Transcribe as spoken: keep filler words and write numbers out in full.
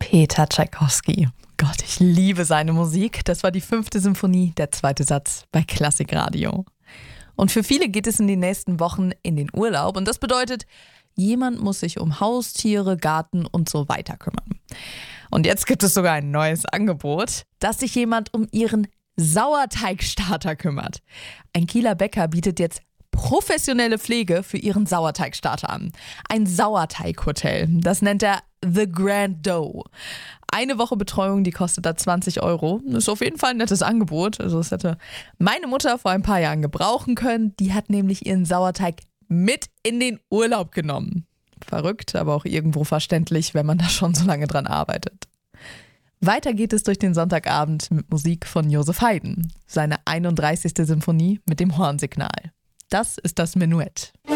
Peter Tschaikowski. Gott, ich liebe seine Musik. Das war die fünfte Symphonie, der zweite Satz bei Klassikradio. Und für viele geht es in den nächsten Wochen in den Urlaub. Und das bedeutet, jemand muss sich um Haustiere, Garten und so weiter kümmern. Und jetzt gibt es sogar ein neues Angebot, dass sich jemand um ihren Sauerteigstarter kümmert. Ein Kieler Bäcker bietet jetzt professionelle Pflege für ihren Sauerteigstarter an. Ein Sauerteighotel, das nennt er The Grand Dough. Eine Woche Betreuung, die kostet da zwanzig Euro. Das ist auf jeden Fall ein nettes Angebot. Also das hätte meine Mutter vor ein paar Jahren gebrauchen können. Die hat nämlich ihren Sauerteig mit in den Urlaub genommen. Verrückt, aber auch irgendwo verständlich, wenn man da schon so lange dran arbeitet. Weiter geht es durch den Sonntagabend mit Musik von Joseph Haydn. Seine einunddreißigste Symphonie mit dem Hornsignal. Das ist das Menuett.